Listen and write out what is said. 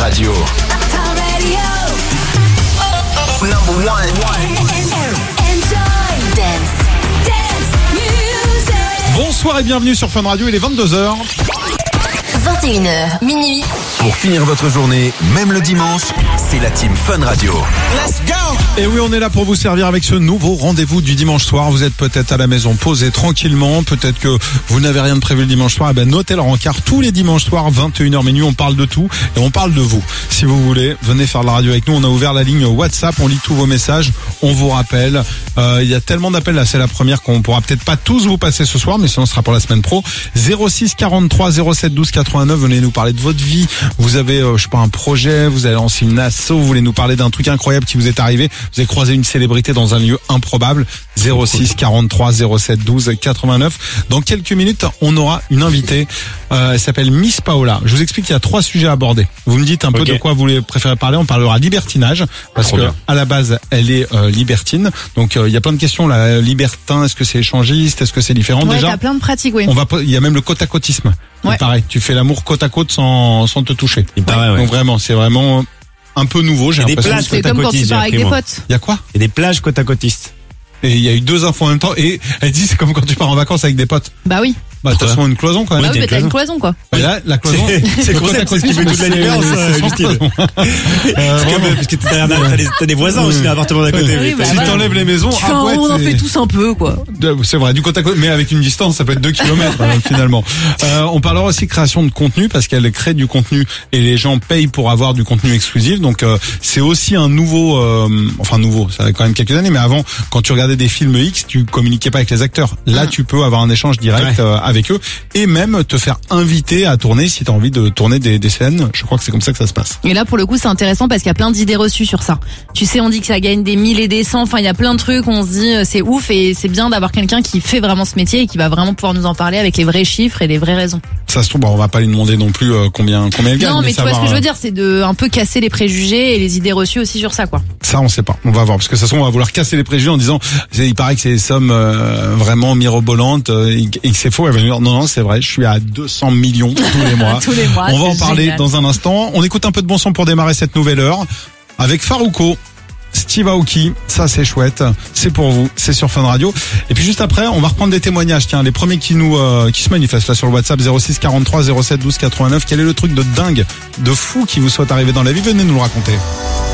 Radio. Number one. Enjoy. Dance music. Bonsoir et bienvenue sur Fun Radio, il est 22h. 21h, minuit. Pour finir votre journée, même le dimanche, c'est la team Fun Radio. Let's go! Et oui, on est là pour vous servir avec ce nouveau rendez-vous du dimanche soir. Vous êtes peut-être à la maison posé tranquillement, peut-être que vous n'avez rien de prévu le dimanche soir. Eh ben, notez le rencard tous les dimanches soirs, 21h minuit, on parle de tout et on parle de vous. Si vous voulez, venez faire de la radio avec nous. On a ouvert la ligne WhatsApp, on lit tous vos messages, on vous rappelle. Il y a tellement d'appels, là c'est la première qu'on pourra peut-être pas tous vous passer ce soir, mais sinon ce sera pour la semaine pro. 06 43 07 12 89, venez nous parler de votre vie. Vous avez, je sais pas, un projet, vous avez lancé une asso, vous voulez nous parler d'un truc incroyable qui vous est arrivé, vous avez croisé une célébrité dans un lieu improbable. 06 43 07 12 89. Dans quelques minutes, on aura une invitée. Elle s'appelle Miss Paola. Je vous explique qu'il y a 3 sujets à aborder. Vous me dites un peu de quoi vous préférez parler. On parlera libertinage parce que à la base, elle est libertine. Donc il y a plein de questions là. Libertin, est-ce que c'est échangiste, est-ce que c'est différent déjà? T'as plein de pratiques, oui. Il y a même le côte-à-côtisme. Ouais. Pareil, tu fais l'amour côte à côte sans te toucher. Il paraît, ouais. Donc vraiment, c'est vraiment un peu nouveau. J'ai l'impression. C'est comme quand tu pars avec des potes. Il y a quoi? Il y a des plages côte-à-côtistes. Et il y a eu 2 infos en même temps. Et elle dit c'est comme quand tu pars en vacances avec des potes. Bah oui. Bah t'as souvent une cloison quand même. Bah oui, mais t'as une cloison quoi. Bah là, la cloison, c'est le concept, c'est ce qui fait toute la différence, Justine. Parce que t'as des voisins aussi dans l'appartement d'à côté. Oui, bah si t'enlèves les maisons, on en fait tous un peu quoi. C'est vrai, du côte à côte, mais avec une distance, ça peut être 2 kilomètres finalement. On parlera aussi création de contenu parce qu'elle crée du contenu et les gens payent pour avoir du contenu exclusif. Donc c'est aussi un nouveau, nouveau, ça a quand même quelques années, mais avant, quand tu regardais des films X, tu communiquais pas avec les acteurs. Là, tu peux avoir un échange direct avec eux et même te faire inviter à tourner si tu as envie de tourner des scènes. Je crois que c'est comme ça que ça se passe. Et là, pour le coup, c'est intéressant parce qu'il y a plein d'idées reçues sur ça. Tu sais, on dit que ça gagne des 1000 et des 100. Enfin, il y a plein de trucs. On se dit, c'est ouf et c'est bien d'avoir quelqu'un qui fait vraiment ce métier et qui va vraiment pouvoir nous en parler avec les vrais chiffres et les vraies raisons. Ça se trouve, on va pas lui demander non plus combien elle gagne. Non, mais tu vois ce que je veux dire, c'est de un peu casser les préjugés et les idées reçues aussi sur ça, quoi. Ça, on sait pas. On va voir parce que de toute façon, on va vouloir casser les préjugés en disant, il paraît que c'est des sommes vraiment mirobolantes et que c'est faux. Elle va nous dire, non, c'est vrai. Je suis à 200 millions tous les mois. Tous les mois. On va en parler génial. dans un instant. On écoute un peu de bon son pour démarrer cette nouvelle heure avec Farouko. Steve Aoki, ça c'est chouette, c'est pour vous, c'est sur Fun Radio. Et puis juste après, on va reprendre des témoignages. Tiens, les premiers qui se manifestent là sur le WhatsApp 06 43 07 12 89. Quel est le truc de dingue, de fou qui vous soit arrivé dans la vie? Venez nous le raconter.